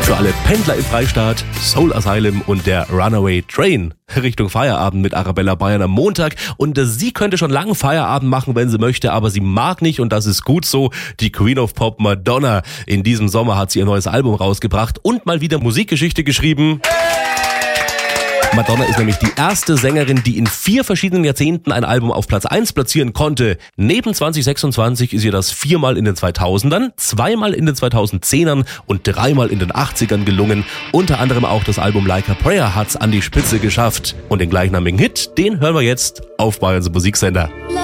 Für alle Pendler im Freistaat, Soul Asylum und der Runaway Train Richtung Feierabend mit Arabella Bayern am Montag. Und sie könnte schon lange Feierabend machen, wenn sie möchte, aber sie mag nicht und das ist gut so. Die Queen of Pop Madonna. In diesem Sommer hat sie ihr neues Album rausgebracht und mal wieder Musikgeschichte geschrieben. Madonna ist nämlich die erste Sängerin, die in 4 verschiedenen Jahrzehnten ein Album auf Platz 1 platzieren konnte. Neben 2026 ist ihr das 4-mal in den 2000ern, 2-mal in den 2010ern und 3-mal in den 80ern gelungen. Unter anderem auch das Album Like a Prayer hat's an die Spitze geschafft. Und den gleichnamigen Hit, den hören wir jetzt auf Bayerns Musiksender.